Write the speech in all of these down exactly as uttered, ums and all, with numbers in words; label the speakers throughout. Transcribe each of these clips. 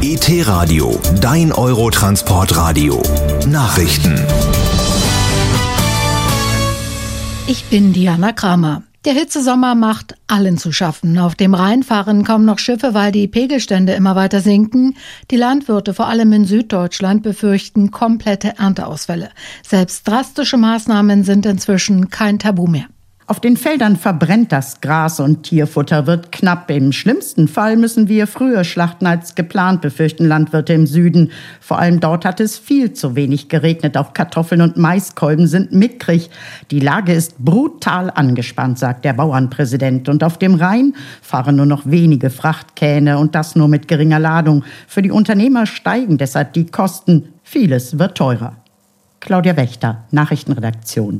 Speaker 1: E T-Radio, dein Eurotransport-Radio. Nachrichten.
Speaker 2: Ich bin Diana Kramer. Der Hitzesommer macht allen zu schaffen. Auf dem Rhein fahren kaum noch Schiffe, weil die Pegelstände immer weiter sinken. Die Landwirte, vor allem in Süddeutschland, befürchten komplette Ernteausfälle. Selbst drastische Maßnahmen sind inzwischen kein Tabu mehr.
Speaker 3: Auf den Feldern verbrennt das Gras und Tierfutter wird knapp. Im schlimmsten Fall müssen wir früher schlachten als geplant, befürchten Landwirte im Süden. Vor allem dort hat es viel zu wenig geregnet. Auch Kartoffeln und Maiskolben sind mickrig. Die Lage ist brutal angespannt, sagt der Bauernpräsident. Und auf dem Rhein fahren nur noch wenige Frachtkähne und das nur mit geringer Ladung. Für die Unternehmer steigen deshalb die Kosten. Vieles wird teurer. Claudia Wächter, Nachrichtenredaktion.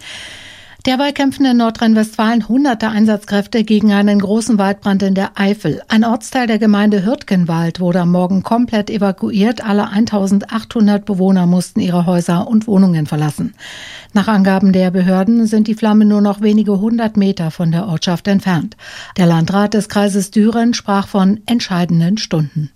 Speaker 2: Derweil kämpfen in Nordrhein-Westfalen hunderte Einsatzkräfte gegen einen großen Waldbrand in der Eifel. Ein Ortsteil der Gemeinde Hürtgenwald wurde am Morgen komplett evakuiert. Alle eintausendachthundert Bewohner mussten ihre Häuser und Wohnungen verlassen. Nach Angaben der Behörden sind die Flammen nur noch wenige hundert Meter von der Ortschaft entfernt. Der Landrat des Kreises Düren sprach von entscheidenden Stunden.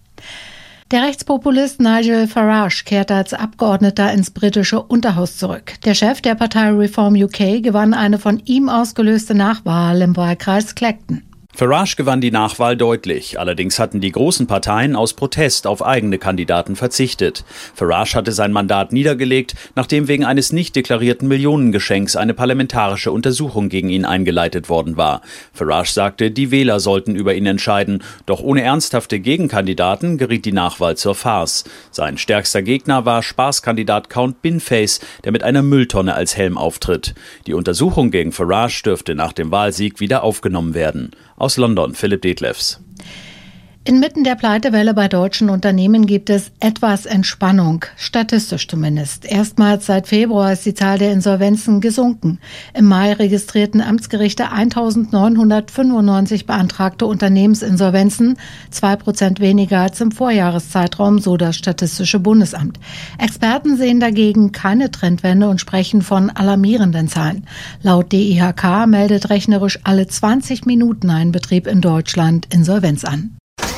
Speaker 2: Der Rechtspopulist Nigel Farage kehrt als Abgeordneter ins britische Unterhaus zurück. Der Chef der Partei Reform U K gewann eine von ihm ausgelöste Nachwahl im Wahlkreis Clacton.
Speaker 4: Farage gewann die Nachwahl deutlich. Allerdings hatten die großen Parteien aus Protest auf eigene Kandidaten verzichtet. Farage hatte sein Mandat niedergelegt, nachdem wegen eines nicht deklarierten Millionengeschenks eine parlamentarische Untersuchung gegen ihn eingeleitet worden war. Farage sagte, die Wähler sollten über ihn entscheiden. Doch ohne ernsthafte Gegenkandidaten geriet die Nachwahl zur Farce. Sein stärkster Gegner war Spaßkandidat Count Binface, der mit einer Mülltonne als Helm auftritt. Die Untersuchung gegen Farage dürfte nach dem Wahlsieg wieder aufgenommen werden. Aus London, Philipp Detlefs.
Speaker 2: Inmitten der Pleitewelle bei deutschen Unternehmen gibt es etwas Entspannung, statistisch zumindest. Erstmals seit Februar ist die Zahl der Insolvenzen gesunken. Im Mai registrierten Amtsgerichte eintausendneunhundertfünfundneunzig beantragte Unternehmensinsolvenzen, zwei Prozent weniger als im Vorjahreszeitraum, so das Statistische Bundesamt. Experten sehen dagegen keine Trendwende und sprechen von alarmierenden Zahlen. Laut D I H K meldet rechnerisch alle zwanzig Minuten ein Betrieb in Deutschland Insolvenz an.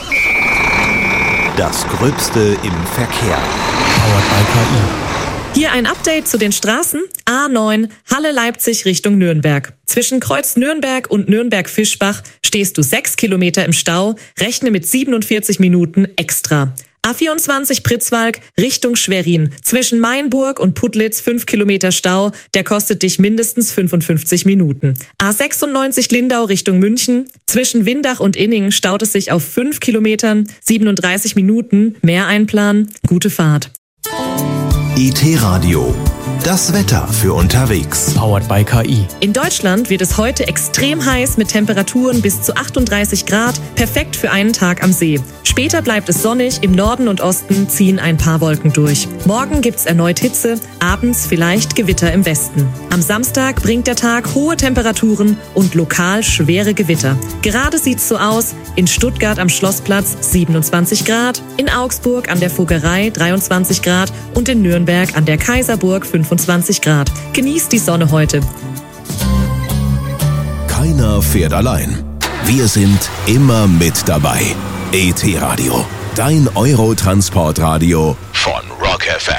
Speaker 1: Das Gröbste im Verkehr.
Speaker 5: Powered by K I.
Speaker 6: Hier ein Update zu den Straßen. A neun, Halle-Leipzig Richtung Nürnberg. Zwischen Kreuz Nürnberg und Nürnberg-Fischbach stehst du sechs Kilometer im Stau. Rechne mit siebenundvierzig Minuten extra. A vierundzwanzig Pritzwalk Richtung Schwerin. Zwischen Mainburg und Putlitz fünf Kilometer Stau. Der kostet dich mindestens fünfundfünfzig Minuten. A sechsundneunzig Lindau Richtung München. Zwischen Windach und Inning staut es sich auf fünf Kilometern, siebenunddreißig Minuten. Mehr einplanen. Gute Fahrt.
Speaker 1: E T-Radio. Das Wetter für unterwegs.
Speaker 5: Powered by K I.
Speaker 6: In Deutschland wird es heute extrem heiß mit Temperaturen bis zu achtunddreißig Grad, perfekt für einen Tag am See. Später bleibt es sonnig, im Norden und Osten ziehen ein paar Wolken durch. Morgen gibt's erneut Hitze, abends vielleicht Gewitter im Westen. Am Samstag bringt der Tag hohe Temperaturen und lokal schwere Gewitter. Gerade sieht's so aus, in Stuttgart am Schlossplatz siebenundzwanzig Grad, in Augsburg an der Vogerei dreiundzwanzig Grad und in Nürnberg an der Kaiserburg fünfundzwanzig Grad. Genießt die Sonne heute.
Speaker 1: Keiner fährt allein. Wir sind immer mit dabei. E T-Radio, dein Eurotransport-Radio von Rock F M.